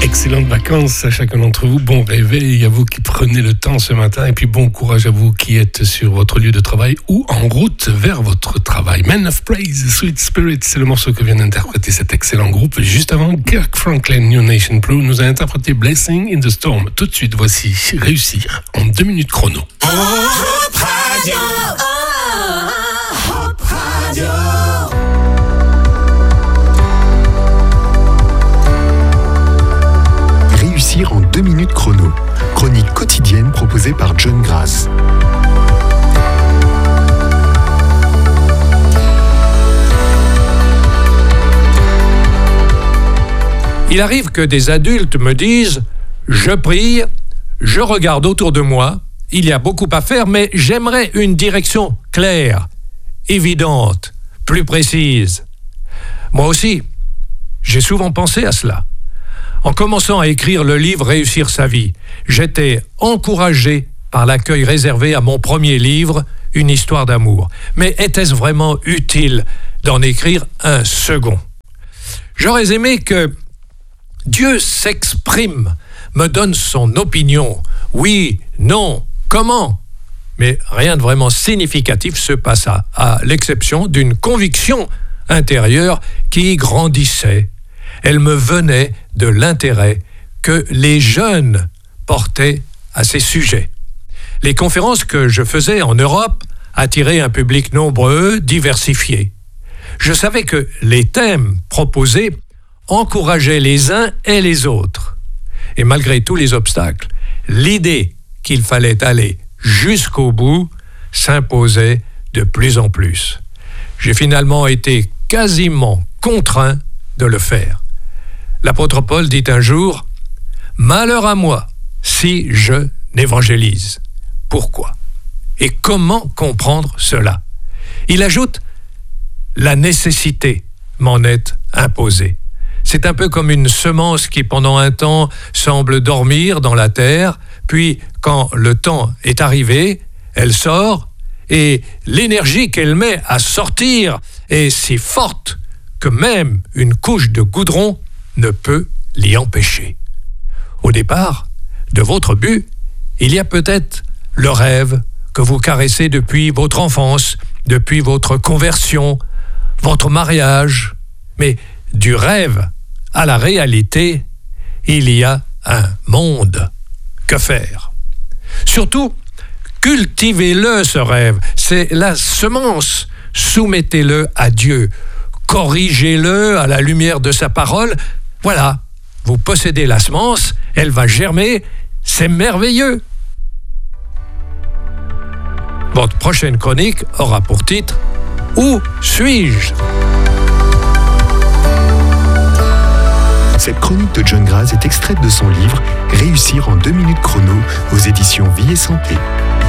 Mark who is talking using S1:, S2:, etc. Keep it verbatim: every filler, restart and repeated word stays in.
S1: Excellentes vacances à chacun d'entre vous. Bon réveil à vous qui prenez le temps ce matin. Et puis bon courage à vous qui êtes sur votre lieu de travail ou en route vers votre travail. Men of Praise, Sweet Spirit, c'est le morceau que vient d'interpréter cet excellent groupe. Juste avant, Kirk Franklin, New Nation Blue, nous a interprété Blessing in the Storm. Tout de suite, voici Réussir en deux minutes chrono.
S2: Oh, Hope Radio. Oh, Hope Radio.
S3: Réussir en deux minutes chrono. Chronique quotidienne proposée par John Grass.
S4: Il arrive que des adultes me disent « Je prie, je regarde autour de moi, il y a beaucoup à faire, mais j'aimerais une direction claire, évidente, plus précise. » Moi aussi, j'ai souvent pensé à cela. En commençant à écrire le livre « Réussir sa vie », j'étais encouragé par l'accueil réservé à mon premier livre, Une histoire d'amour. Mais était-ce vraiment utile d'en écrire un second ? J'aurais aimé que Dieu s'exprime, me donne son opinion. Oui, non, comment ? Mais rien de vraiment significatif se passa, à l'exception d'une conviction intérieure qui grandissait. Elle me venait de l'intérêt que les jeunes portaient à ces sujets. Les conférences que je faisais en Europe attiraient un public nombreux, diversifié. Je savais que les thèmes proposés encourageaient les uns et les autres. Et malgré tous les obstacles, l'idée qu'il fallait aller jusqu'au bout s'imposait de plus en plus. J'ai finalement été quasiment contraint de le faire. L'apôtre Paul dit un jour « Malheur à moi si je n'évangélise. » Pourquoi ? Et comment comprendre cela ? Il ajoute « La nécessité m'en est imposée. » C'est un peu comme une semence qui, pendant un temps, semble dormir dans la terre, puis, quand le temps est arrivé, elle sort, et l'énergie qu'elle met à sortir est si forte que même une couche de goudron ne peut l'y empêcher. Au départ, de votre but, il y a peut-être le rêve que vous caressez depuis votre enfance, depuis votre conversion, votre mariage. Mais du rêve à la réalité, il y a un monde. Que faire ? Surtout, cultivez-le, ce rêve. C'est la semence. Soumettez-le à Dieu. Corrigez-le à la lumière de sa parole. Voilà, vous possédez la semence, elle va germer, c'est merveilleux. Votre prochaine chronique aura pour titre « Où suis-je » ?
S3: Cette chronique de John Grass est extraite de son livre « Réussir en deux minutes chrono » aux éditions Vie et Santé.